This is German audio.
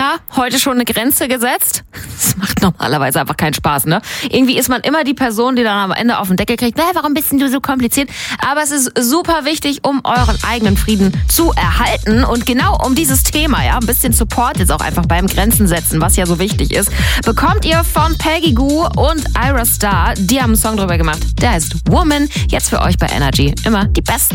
Na, heute schon eine Grenze gesetzt? Das macht normalerweise einfach keinen Spaß, ne? Irgendwie ist man immer die Person, die dann am Ende auf den Deckel kriegt, warum bist denn du so kompliziert? Aber es ist super wichtig, um euren eigenen Frieden zu erhalten. Und genau um dieses Thema, ja, ein bisschen Support jetzt auch einfach beim Grenzen setzen, was ja so wichtig ist, bekommt ihr von Peggy Gou und Ira Star. Die haben einen Song drüber gemacht, der heißt Woman. Jetzt für euch bei Energy. Immer die besten